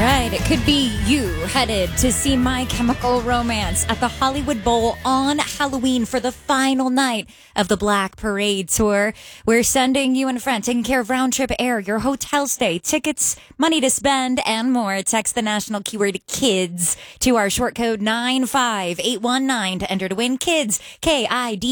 right, it could be you headed to see My Chemical Romance at the Hollywood Bowl on Halloween for the final night of the Black Parade Tour. We're sending you and a friend, taking care of round trip air, your hotel stay, tickets, money to spend, and more. Text the national keyword KIDS to our short code 95819 to enter to win. KIDS, KID.